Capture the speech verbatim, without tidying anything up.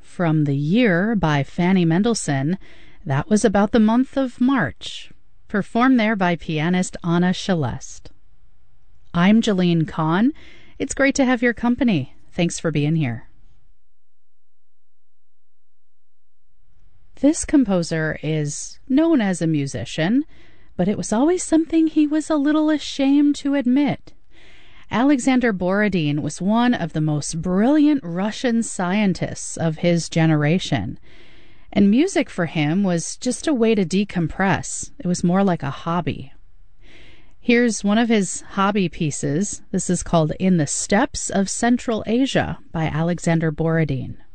From the Year by Fanny Mendelssohn, that was about the month of March, performed there by pianist Anna Celeste. I'm Jeline Kahn. It's great to have your company. Thanks for being here. This composer is known as a musician, but it was always something he was a little ashamed to admit. Alexander Borodin was one of the most brilliant Russian scientists of his generation, and music for him was just a way to decompress. It was more like a hobby. Here's one of his hobby pieces. This is called In the Steppes of Central Asia by Alexander Borodin.